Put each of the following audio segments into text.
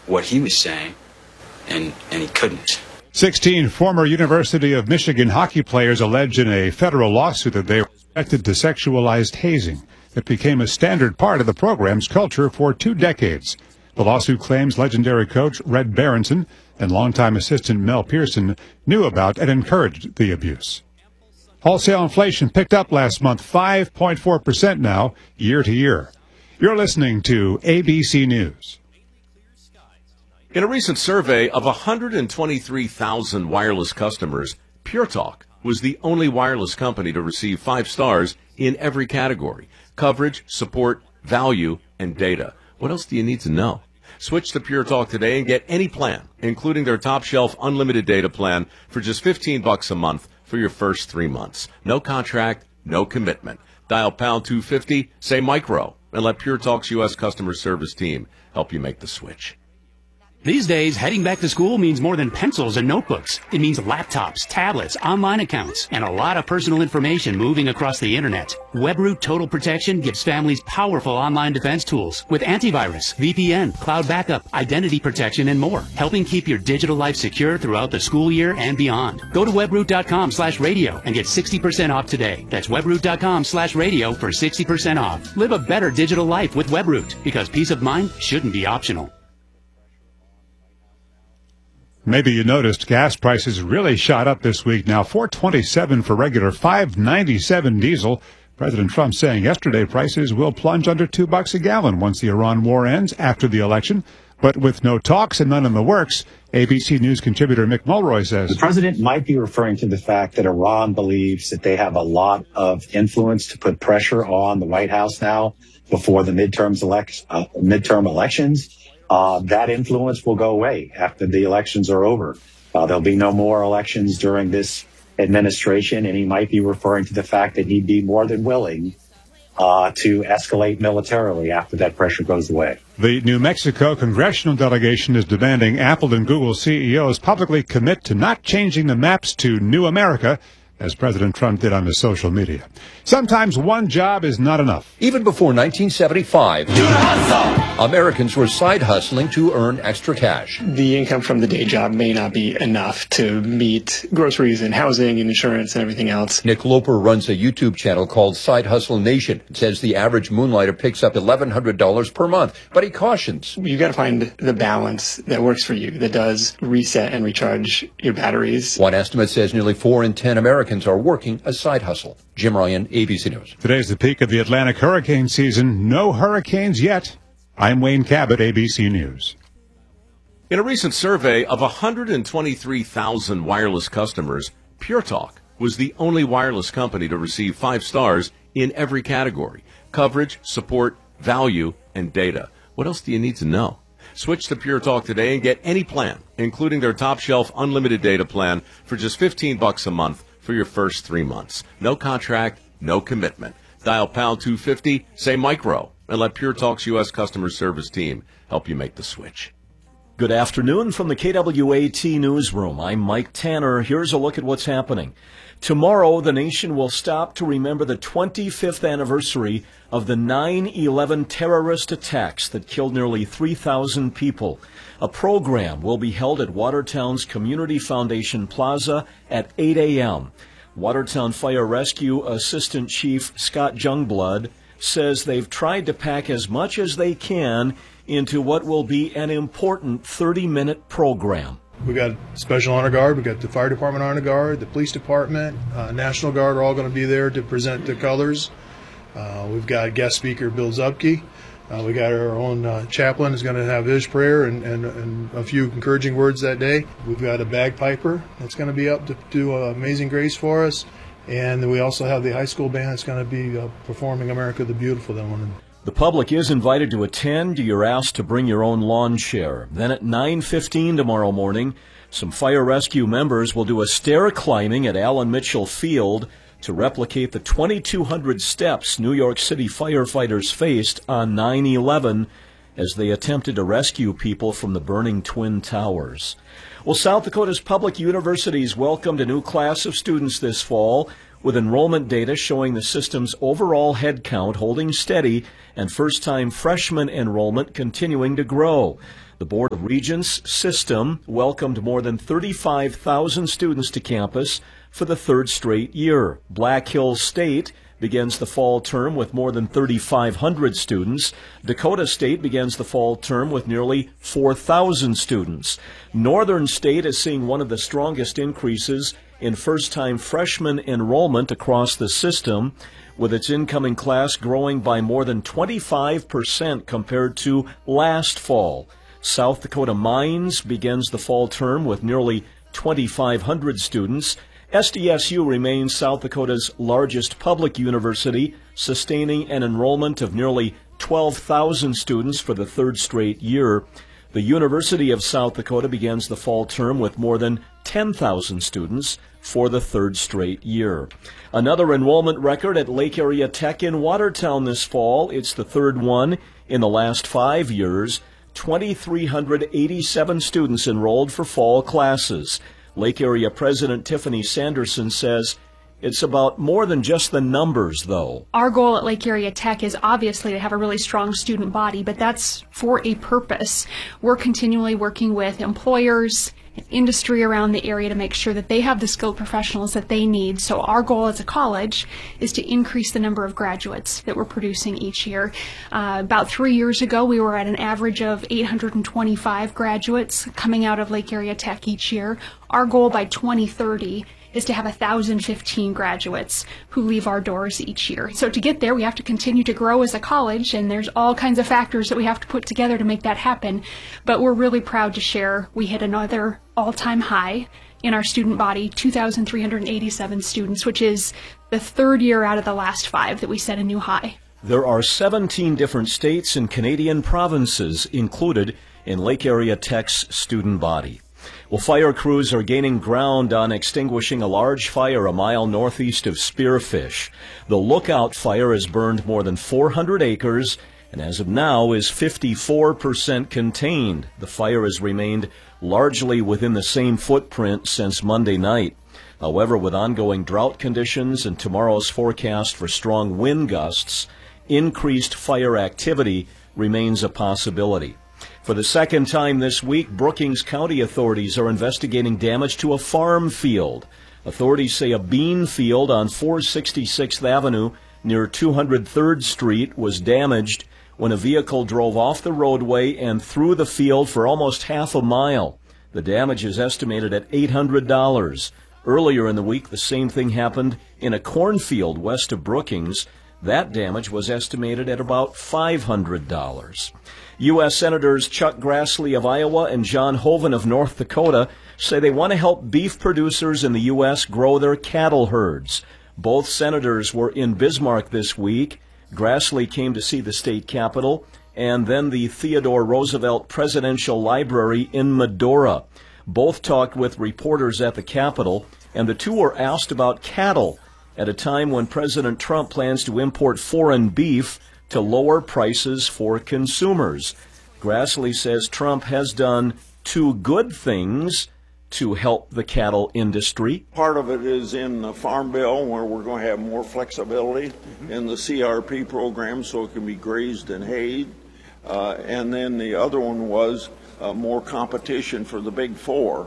what he was saying, and he couldn't. 16 former University of Michigan hockey players allege in a federal lawsuit that they were subjected to sexualized hazing that became a standard part of the program's culture for 2 decades. The lawsuit claims legendary coach Red Berenson and longtime assistant Mel Pearson knew about and encouraged the abuse. Wholesale inflation picked up last month, 5.4% now, year to year. You're listening to ABC News. In a recent survey of 123,000 wireless customers, Pure Talk was the only wireless company to receive 5 stars in every category: coverage, support, value, and data. What else do you need to know? Switch to Pure Talk today and get any plan, including their top shelf unlimited data plan, for just $15 a month for your first 3 months. No contract, no commitment. Dial pound 250, say micro, and let Pure Talk's U.S. customer service team help you make the switch. These days, heading back to school means more than pencils and notebooks. It means laptops, tablets, online accounts, and a lot of personal information moving across the internet. WebRoot Total Protection gives families powerful online defense tools with antivirus, VPN, cloud backup, identity protection, and more, helping keep your digital life secure throughout the school year and beyond. Go to webroot.com/radio and get 60% off today. That's webroot.com/radio for 60% off. Live a better digital life with WebRoot, because peace of mind shouldn't be optional. Maybe you noticed gas prices really shot up this week. Now $4.27 for regular, $5.97 diesel. President Trump saying yesterday prices will plunge under $2 a gallon once the Iran war ends after the election. But with no talks and none in the works, ABC News contributor Mick Mulroy says the president might be referring to the fact that Iran believes that they have a lot of influence to put pressure on the White House now before the midterm elections. That influence will go away after the elections are over. There'll be no more elections during this administration, and he might be referring to the fact that he'd be more than willing to escalate militarily after that pressure goes away. The New Mexico congressional delegation is demanding Apple and Google CEOs publicly commit to not changing the maps to New America, as President Trump did on his social media. Sometimes one job is not enough. Even before 1975, Americans were side hustling to earn extra cash. The income from the day job may not be enough to meet groceries and housing and insurance and everything else. Nick Loper runs a YouTube channel called Side Hustle Nation. It says the average moonlighter picks up $1,100 per month, but he cautions. You've got to find the balance that works for you, that does reset and recharge your batteries. One estimate says nearly 4 in 10 Americans are working a side hustle. Jim Ryan, ABC News. Today's the peak of the Atlantic hurricane season. No hurricanes yet. I'm Wayne Cabot, ABC News. In a recent survey of 123,000 wireless customers, Pure Talk was the only wireless company to receive 5 stars in every category: coverage, support, value, and data. What else do you need to know? Switch to Pure Talk today and get any plan, including their top shelf unlimited data plan, for just $15 a month for your first 3 months. No contract, no commitment. Dial pound 250, say micro, and let Pure Talk's U.S. customer service team help you make the switch. Good afternoon from the KWAT Newsroom. I'm Mike Tanner. Here's a look at what's happening. Tomorrow, the nation will stop to remember the 25th anniversary of the 9/11 terrorist attacks that killed nearly 3,000 people. A program will be held at Watertown's Community Foundation Plaza at 8 a.m. Watertown Fire Rescue Assistant Chief Scott Jungblood says they've tried to pack as much as they can into what will be an important 30-minute program. We got Special Honor Guard, we got the Fire Department Honor Guard, the Police Department, National Guard are all going to be there to present the colors. We've got guest speaker Bill Zupke. We got our own chaplain is going to have his prayer and a few encouraging words that day. We've got a bagpiper that's going to be up to do Amazing Grace for us. And we also have the high school band that's going to be performing America the Beautiful that morning. The public is invited to attend. You're asked to bring your own lawn chair. Then at 9:15 tomorrow morning, some fire rescue members will do a stair climbing at Allen Mitchell Field to replicate the 2,200 steps New York City firefighters faced on 9/11 as they attempted to rescue people from the burning Twin Towers. Well, South Dakota's public universities welcomed a new class of students this fall, with enrollment data showing the system's overall headcount holding steady and first-time freshman enrollment continuing to grow. The Board of Regents system welcomed more than 35,000 students to campus for the third straight year. Black Hills State begins the fall term with more than 3,500 students. Dakota State begins the fall term with nearly 4,000 students. Northern State is seeing one of the strongest increases in first-time freshman enrollment across the system, with its incoming class growing by more than 25% compared to last fall. South Dakota Mines begins the fall term with nearly 2,500 students. SDSU remains South Dakota's largest public university, sustaining an enrollment of nearly 12,000 students for the third straight year. The University of South Dakota begins the fall term with more than 10,000 students for the third straight year. Another enrollment record at Lake Area Tech in Watertown this fall. It's the third one in the last 5 years. 2,387 students enrolled for fall classes. Lake Area President Tiffany Sanderson says it's about more than just the numbers, though. Our goal at Lake Area Tech is obviously to have a really strong student body, but that's for a purpose. We're continually working with employers and industry around the area to make sure that they have the skilled professionals that they need. So our goal as a college is to increase the number of graduates that we're producing each year. About 3 years ago, we were at an average of 825 graduates coming out of Lake Area Tech each year. Our goal by 2030 is to have 1,015 graduates who leave our doors each year. So to get there, we have to continue to grow as a college, and there's all kinds of factors that we have to put together to make that happen. But we're really proud to share we hit another all-time high in our student body, 2,387 students, which is the third year out of the last 5 that we set a new high. There are 17 different states and Canadian provinces included in Lake Area Tech's student body. Well, fire crews are gaining ground on extinguishing a large fire a mile northeast of Spearfish. The Lookout fire has burned more than 400 acres and as of now is 54% contained. The fire has remained largely within the same footprint since Monday night. However, with ongoing drought conditions and tomorrow's forecast for strong wind gusts, increased fire activity remains a possibility. For the second time this week, Brookings County authorities are investigating damage to a farm field. Authorities say a bean field on 466th Avenue near 203rd Street was damaged when a vehicle drove off the roadway and through the field for almost half a mile. The damage is estimated at $800. Earlier in the week, the same thing happened in a cornfield west of Brookings. That damage was estimated at about $500. U.S. Senators Chuck Grassley of Iowa and John Hoeven of North Dakota say they want to help beef producers in the U.S. grow their cattle herds. Both senators were in Bismarck this week. Grassley came to see the state capitol and then the Theodore Roosevelt Presidential Library in Medora. Both talked with reporters at the Capitol, and the two were asked about cattle at a time when President Trump plans to import foreign beef to lower prices for consumers. Grassley says Trump has done 2 good things to help the cattle industry. Part of it is in the Farm Bill, where we're going to have more flexibility in the CRP program so it can be grazed and hayed. And then the other one was more competition for the big 4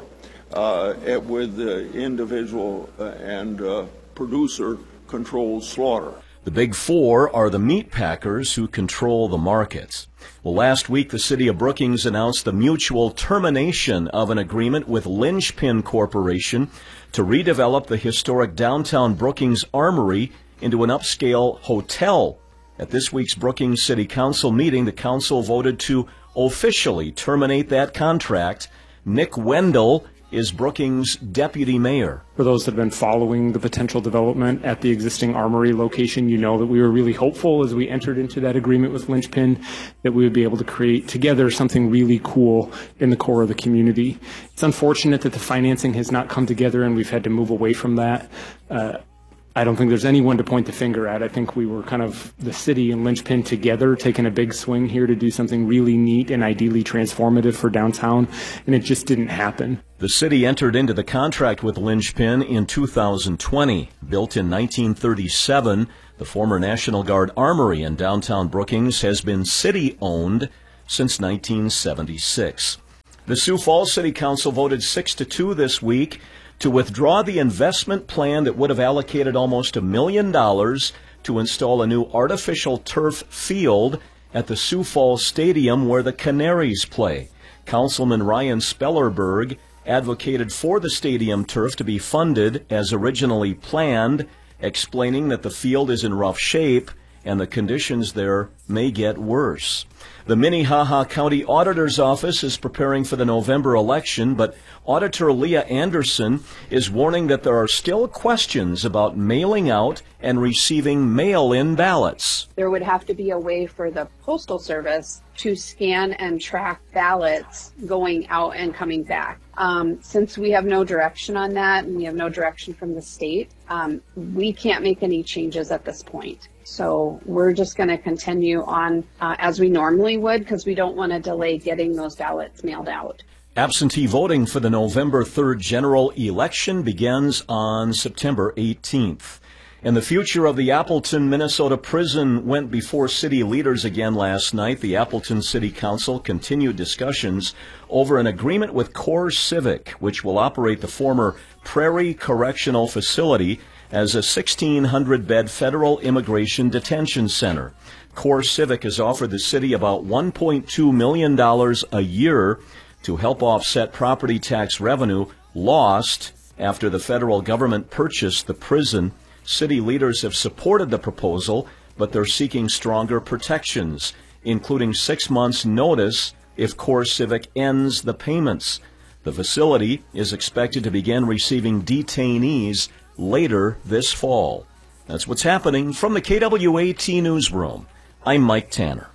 with the individual and producer-controlled slaughter. The big 4 are the meat packers who control the markets. Well, last week, the city of Brookings announced the mutual termination of an agreement with Lynchpin Corporation to redevelop the historic downtown Brookings Armory into an upscale hotel. At this week's Brookings City Council meeting, the council voted to officially terminate that contract. Nick Wendell is Brookings' deputy mayor. For those that have been following the potential development at the existing Armory location, you know that we were really hopeful as we entered into that agreement with Lynchpin that we would be able to create together something really cool in the core of the community. It's unfortunate that the financing has not come together and we've had to move away from that. I don't think there's anyone to point the finger at. I think we were kind of the city and Lynchpin together taking a big swing here to do something really neat and ideally transformative for downtown, and it just didn't happen. The city entered into the contract with Lynchpin in 2020. Built in 1937, the former National Guard Armory in downtown Brookings has been city-owned since 1976. The Sioux Falls City Council voted 6-2 this week to withdraw the investment plan that would have allocated almost $1 million to install a new artificial turf field at the Sioux Falls Stadium where the Canaries play. Councilman Ryan Spellerberg advocated for the stadium turf to be funded as originally planned, explaining that the field is in rough shape and the conditions there may get worse. The Minnehaha County Auditor's Office is preparing for the November election, but Auditor Leah Anderson is warning that there are still questions about mailing out and receiving mail-in ballots. There would have to be a way for the Postal Service to scan and track ballots going out and coming back. Since we have no direction on that and we have no direction from the state, we can't make any changes at this point. So we're just going to continue on as we normally would because we don't want to delay getting those ballots mailed out. Absentee voting for the November 3rd general election begins on September 18th. And the future of the Appleton, Minnesota prison went before city leaders again last night. The Appleton City Council continued discussions over an agreement with Core Civic, which will operate the former Prairie Correctional Facility as a 1,600-bed federal immigration detention center. Core Civic has offered the city about $1.2 million a year to help offset property tax revenue lost after the federal government purchased the prison. City leaders have supported the proposal, but they're seeking stronger protections, including 6 months' notice if Core Civic ends the payments. The facility is expected to begin receiving detainees later this fall. That's what's happening from the KWAT Newsroom. I'm Mike Tanner.